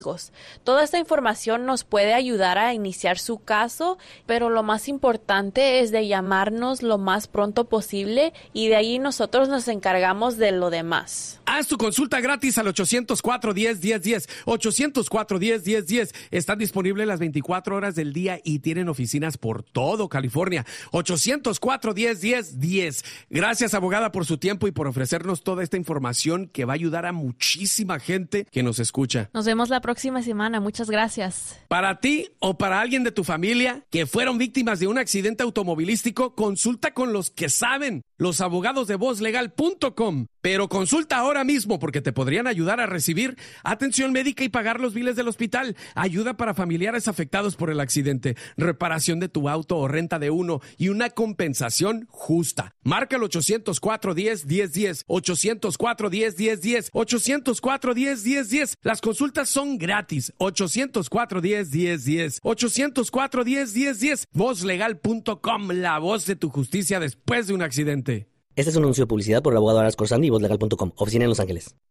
Toda esta información nos puede ayudar a iniciar su caso, pero lo más importante es de llamarnos lo más pronto posible y de ahí nosotros nos encargamos de lo demás. Haz tu consulta gratis al 800-410-1010. 800-410-1010. Están disponibles las 24 horas del día y tienen oficinas por todo California. 800-410-1010. Gracias, abogada, por su tiempo y por ofrecernos toda esta información que va a ayudar a muchísima gente que nos escucha. Nos vemos la próxima semana. Muchas gracias. Para ti o para alguien de tu familia que fueron víctimas de un accidente automovilístico, consulta con los que saben, los abogados de vozlegal.com. Pero consulta ahora mismo porque te podrían ayudar a recibir atención médica y pagar los biles del hospital, ayuda para familiares afectados por el accidente, reparación de tu auto o renta de uno y una compensación justa. Marca el 800-410-1010, 800-410-1010, 800-410-1010. Las consultas son gratis. 800-410-1010, 800-410-1010. Vozlegal.com, la voz de tu justicia después de un accidente. Este es un anuncio de publicidad por el abogado Aras Corsandi y vozlegal.com, oficina en Los Ángeles.